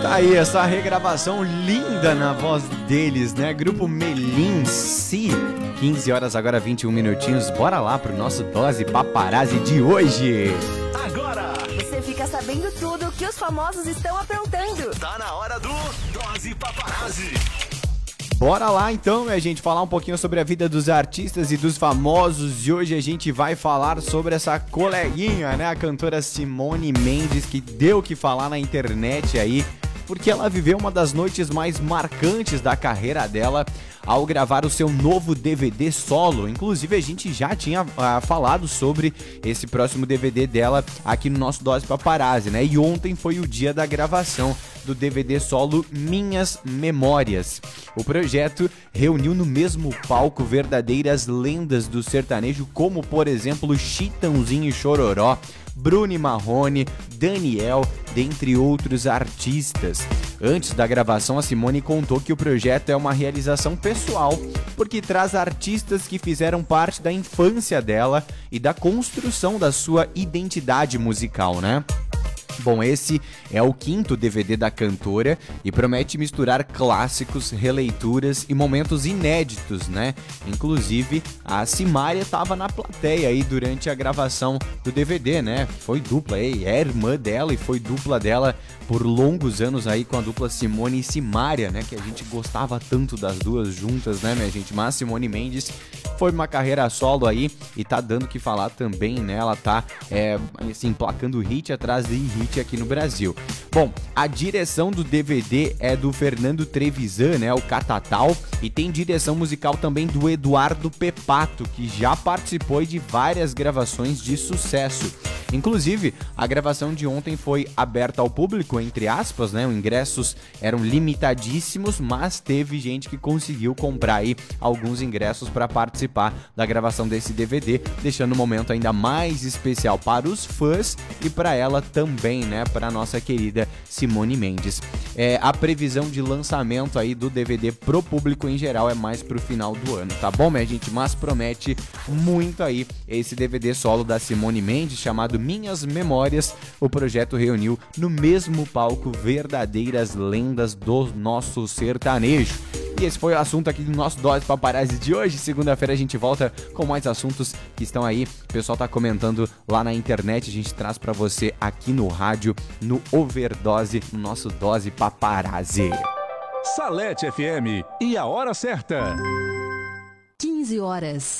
Tá aí essa regravação linda na voz deles, né? Grupo Melim Si. 15 horas agora, 21 minutinhos. Bora lá pro nosso Dose Paparazzi de hoje. Agora você fica sabendo tudo que os famosos estão aprontando. tá na hora do Dose Paparazzi. Bora lá então, minha gente, falar um pouquinho sobre a vida dos artistas e dos famosos. E hoje a gente vai falar sobre essa coleguinha, né? A cantora Simone Mendes, que deu o que falar na internet aí, porque ela viveu uma das noites mais marcantes da carreira dela ao gravar o seu novo DVD solo. Inclusive a gente já tinha falado sobre esse próximo DVD dela aqui no nosso Dose Paparazzi, né? E ontem foi o dia da gravação do DVD solo Minhas Memórias. O projeto reuniu no mesmo palco verdadeiras lendas do sertanejo, como por exemplo Chitãozinho e Chororó, Bruno Marrone, Daniel, dentre outros artistas. Antes da gravação, a Simone contou que o projeto é uma realização pessoal, porque traz artistas que fizeram parte da infância dela e da construção da sua identidade musical, né? Bom, esse é o 5º DVD da cantora e promete misturar clássicos, releituras e momentos inéditos, né? Inclusive, a Simária estava na plateia aí durante a gravação do DVD, né? Foi dupla aí, é irmã dela e foi dupla dela por longos anos aí com a dupla Simone e Simária, né? Que a gente gostava tanto das duas juntas, né, minha gente? Mas Simone Mendes foi uma carreira solo aí e tá dando o que falar também, né? Ela tá, assim, placando hit atrás de hit aqui no Brasil. Bom, a direção do DVD é do Fernando Trevisan, né? O Catatal, e tem direção musical também do Eduardo Pepato, que já participou de várias gravações de sucesso. Inclusive, a gravação de ontem foi aberta ao público, entre aspas, né? Os ingressos eram limitadíssimos, mas teve gente que conseguiu comprar aí alguns ingressos para participar da gravação desse DVD, deixando o momento ainda mais especial para os fãs e para ela também, né? Para nossa querida Simone Mendes. A previsão de lançamento aí do DVD pro público em geral é mais pro final do ano, tá bom, minha gente? Mas promete muito aí esse DVD solo da Simone Mendes, chamado Minhas Memórias. O projeto reuniu no mesmo palco verdadeiras lendas do nosso sertanejo. E esse foi o assunto aqui do nosso Dose Paparazzi de hoje. Segunda-feira a gente volta com mais assuntos que estão aí. O pessoal tá comentando lá na internet. A gente traz pra você aqui no rádio, no Overdose, no nosso Dose Paparazzi. Salete FM e a hora certa. 15 horas.